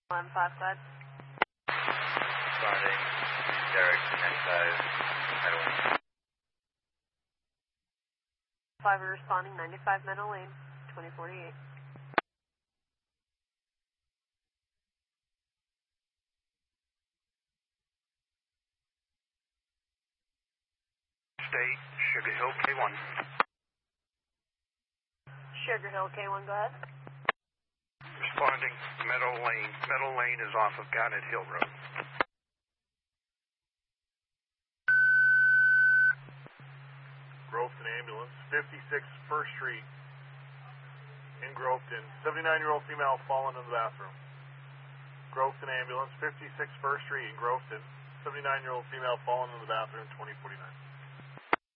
5 side. Responding, Derek, 95, Meadow Lane. 5 are responding, 95 Meadow Lane, 2048. State, Sugar Hill, K1. Sugar Hill, K1, go ahead. Responding, Meadow Lane. Meadow Lane is off of Garnet Hill Road. Groveton ambulance, 56 First Street in Groveton. 79-year-old female fallen in the bathroom. Groveton ambulance, 56 First Street in Groveton. 79-year-old female fallen in the bathroom, 2049.